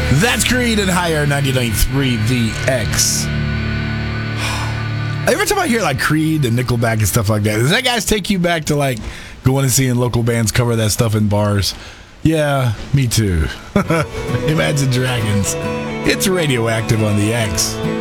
That's Creed and Higher 99.3 The X. Every time I hear like Creed and Nickelback and stuff like that, does that guys take you back to like going and seeing local bands cover that stuff in bars? Yeah, me too. Imagine Dragons. It's Radioactive on The X.